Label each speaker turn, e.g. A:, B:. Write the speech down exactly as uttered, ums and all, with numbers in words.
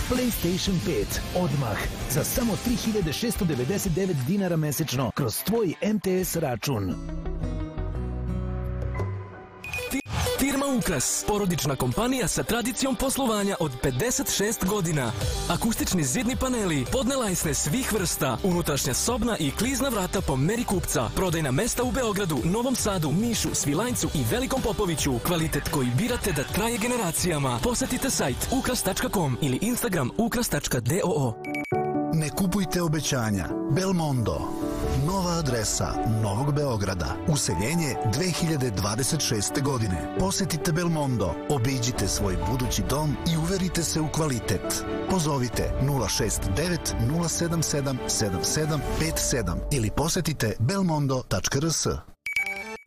A: PlayStation pet odmah za samo tri hiljade šessto devedeset devet dinara mesečno kroz tvoj M T S račun.
B: Firma Ukras, porodična kompanija sa tradicijom poslovanja od pedeset šest godina. Akustični zidni paneli, podnelajsne svih vrsta, unutrašnja sobna i klizna vrata po meri kupca. Prodajna mesta u Beogradu, Novom Sadu, Nišu, Svilajncu i Velikom Popoviću. Kvalitet koji birate da traje generacijama. Posetite sajt ukras tačka com ili Instagram ukras tačka doo.
C: Ne kupujte obećanja. Belmondo. Nova adresa Novog Beograda. Useljenje dve hiljade dvadeset šeste. godine. Posetite Belmondo, obiđite svoj budući dom i uverite se u kvalitet. Pozovite nula šest devet nula sedam sedam sedam sedam pet sedam ili posetite belmondo tačka r s.